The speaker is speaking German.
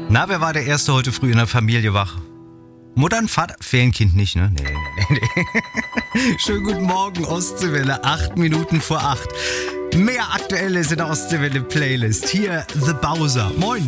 Na, wer war der Erste heute früh in der Familie wach? Mutter und Vater? Ferienkind nicht, ne? Nee. Schönen guten Morgen, Ostseewelle, 8 Minuten vor 8. Mehr Aktuelles in der Ostseewelle-Playlist. Hier The Bowser. Moin.